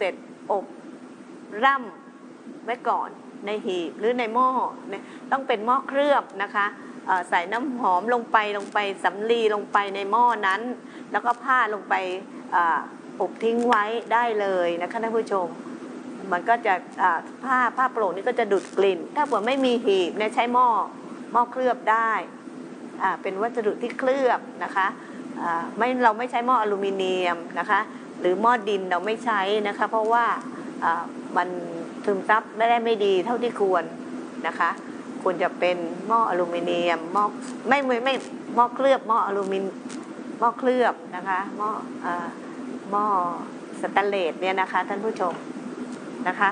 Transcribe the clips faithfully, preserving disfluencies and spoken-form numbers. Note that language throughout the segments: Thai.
ร็จอบร่ำไว้ก่อนในหีบหรือในหม้อต้องเป็นหม้อเคลือบนะคะใส่น้ำหอมลงไปลงไปสำลีลงไปในหม้อนั้นแล้วก็ผ้าลงไปอบทิ้งไว้ได้เลยนะคะท่านผู้ชมมันก็จะผ้าผ้าโปร่งนี่ก็จะดูดกลิ่นถ้าเผื่อไม่มีหีบเนี่ยใช้หม้อหม้อเคลือบได้เป็นวัสดุที่เคลือบนะคะไม่เราไม่ใช้หม้ออลูมิเนียมนะคะหรือหม้อดินเราไม่ใช้นะคะเพราะว่ามันซึมซับไม่ได้ไม่ดีเท่าที่ควรนะคะควรจะเป็นหม้ออลูมิเนียมหม้อไม่ไม่ไม่หม้อเคลือบหม้ออลูมิเนียมหม้อเคลือบนะคะหม้อหม้อสแตนเลสเนี่ยนะคะท่านผู้ชมนะคะ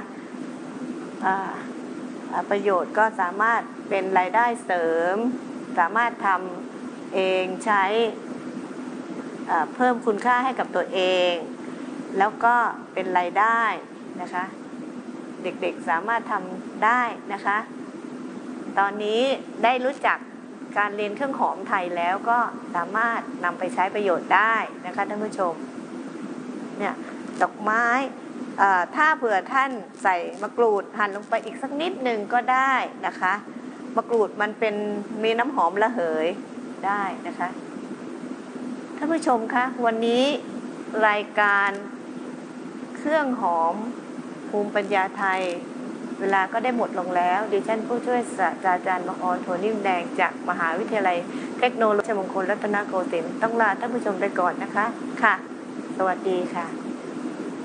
ประโยชน์ก็สามารถเป็นรายได้เสริมสามารถทำเองใช้เพิ่มคุณค่าให้กับตัวเองแล้วก็เป็นรายได้นะคะเด็กๆสามารถทำได้นะคะตอนนี้ได้รู้จักการเรียนเครื่องหอมไทยแล้วก็สามารถนำไปใช้ประโยชน์ได้นะคะท่านผู้ชมเนี่ยดอกไม้ถ้าเผื่อท่านใส่มะกรูดหั่นลงไปอีกสักนิดหนึ่งก็ได้นะคะมะกรูดมันเป็นมีน้ำหอมระเหยได้นะคะท่านผู้ชมคะวันนี้รายการเครื่องหอมภูมิปัญญาไทยเวลาก็ได้หมดลงแล้วดิฉันผู้ช่วยศาสตราจารย์บังออนโทนิ่มแดงจากมหาวิทยาลัยเทคโนโลยีมงคลรัตนโกสินทร์ต้องลาท่านผู้ชมไปก่อนนะคะค่ะสวัสดีค่ะ